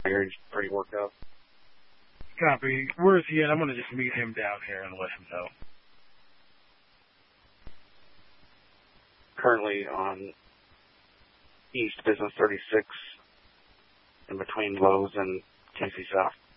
here. He's pretty worked up. Copy. Where is he at? I'm going to just meet him down here and let him know. Currently on East Business 36, in between Lowe's and Tennessee South.